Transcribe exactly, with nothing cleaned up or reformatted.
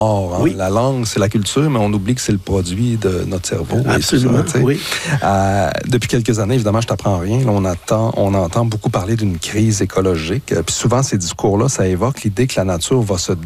Hein? Oui. La langue, c'est la culture, mais on oublie que c'est le produit de notre cerveau. Absolument, ça, oui. Euh, depuis quelques années, évidemment, je t'apprends rien. Là, on, attend, on entend beaucoup parler d'une crise écologique. Puis souvent, ces discours-là, ça évoque l'idée que la nature va se